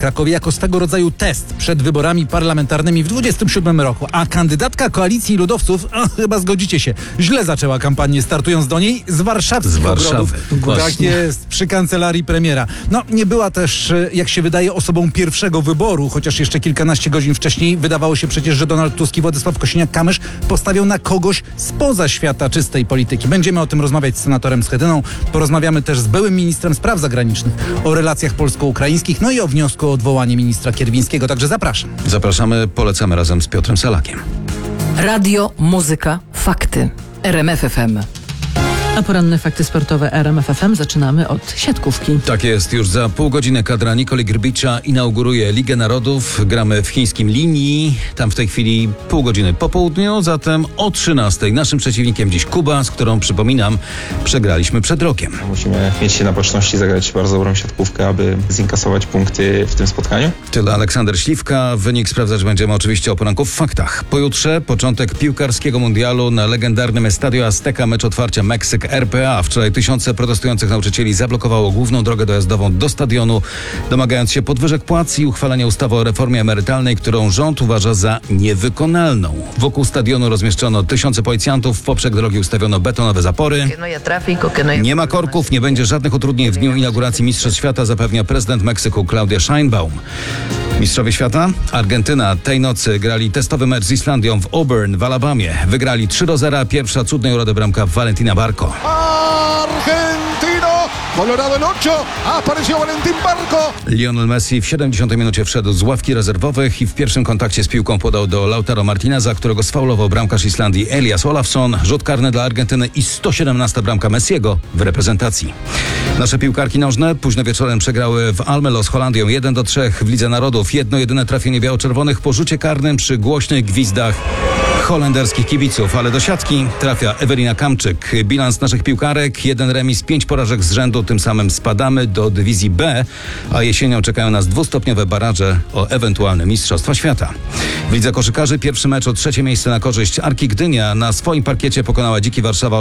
Krakowie jako swego rodzaju test przed wyborami parlamentarnymi w 27 roku. A kandydatka Koalicji Ludowców, chyba zgodzicie się, źle zaczęła kampanię, startując do niej z warszawskich ogrodów. Tak jest, przy kancelarii premiera. No, nie była też, jak się wydaje, osobą pierwszego wyboru, chociaż jeszcze kilkanaście godzin wcześniej wydawało się przecież, że Donald Tusk i Władysław Kosiniak-Kamysz postawią na kogoś spoza świata czystej polityki. Będziemy o tym rozmawiać z senatorem Schetyną. Porozmawiamy też z byłym ministrem spraw zagranicznych o relacjach polsko-ukraińskich, no i o wniosku o odwołanie ministra Kierwińskiego. Także zapraszam. Zapraszamy, polecamy razem z Piotrem Salakiem. Radio, muzyka, fakty. RMF FM. A poranne fakty sportowe RMF FM zaczynamy od siatkówki. Tak jest, już za pół godziny kadra Nikoli Grbicza inauguruje Ligę Narodów. Gramy w chińskim Linii. Tam w tej chwili pół godziny po południu, zatem o 13:00. Naszym przeciwnikiem dziś Kuba, z którą, przypominam, przegraliśmy przed rokiem. Musimy mieć się na baczności, zagrać bardzo dobrą siatkówkę, aby zinkasować punkty w tym spotkaniu. Tyle Aleksander Śliwka. Wynik sprawdzać będziemy oczywiście o poranku w faktach. Pojutrze początek piłkarskiego mundialu na legendarnym Estadio Azteca, mecz otwarcia Meksyk RPA. Wczoraj tysiące protestujących nauczycieli zablokowało główną drogę dojazdową do stadionu, domagając się podwyżek płac i uchwalenia ustawy o reformie emerytalnej, którą rząd uważa za niewykonalną. Wokół stadionu rozmieszczono tysiące policjantów, w poprzek drogi ustawiono betonowe zapory. Nie ma korków, nie będzie żadnych utrudnień w dniu inauguracji Mistrzostw Świata, zapewnia prezydent Meksyku Claudia Sheinbaum. Mistrzowie świata? Argentyna tej nocy grali testowy mecz z Islandią w Auburn w Alabamie. Wygrali 3-0, pierwsza cudnej urody bramka Valentina Barco. Argentino, Colorado en 8, apareció Valentín Barco. Lionel Messi w 70 minucie wszedł z ławki rezerwowych i w pierwszym kontakcie z piłką podał do Lautaro Martineza, którego sfaulował bramkarz Islandii Elias Olafsson. Rzut karny dla Argentyny i 117 bramka Messiego w reprezentacji. Nasze piłkarki nożne późno wieczorem przegrały w Almelo z Holandią 1-3 w Lidze Narodów. Jedno jedyne trafienie biało-czerwonych po rzucie karnym przy głośnych gwizdach holenderskich kibiców, ale do siatki trafia Ewelina Kamczyk. Bilans naszych piłkarek: 1 remis, 5 porażek z rzędu, tym samym spadamy do dywizji B, a jesienią czekają nas dwustopniowe baraże o ewentualne Mistrzostwa Świata. W lidze koszykarzy pierwszy mecz o trzecie miejsce na korzyść Arki Gdynia. Na swoim parkiecie pokonała Dziki Warszawa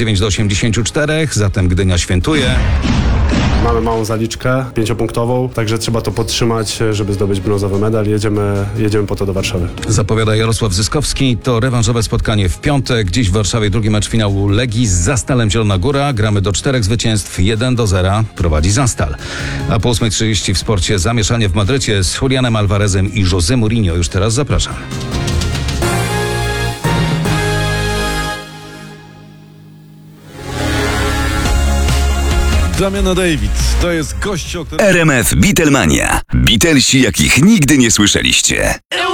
89-84, zatem Gdynia świętuje. Mamy małą zaliczkę 5-punktową, także trzeba to podtrzymać, żeby zdobyć brązowy medal. Jedziemy po to do Warszawy. Zapowiada Jarosław Zyskowski. To rewanżowe spotkanie w piątek. Dziś w Warszawie drugi mecz finału Legii z Zastalem Zielona Góra. Gramy do 4 zwycięstw, 1-0. Prowadzi Zastal. A po 8:30 w sporcie zamieszanie w Madrycie z Julianem Alvarezem i José Mourinho. Już teraz zapraszam. Damiano David, to jest gość, o którym... RMF Beatlemania. Beatlesi, jakich nigdy nie słyszeliście.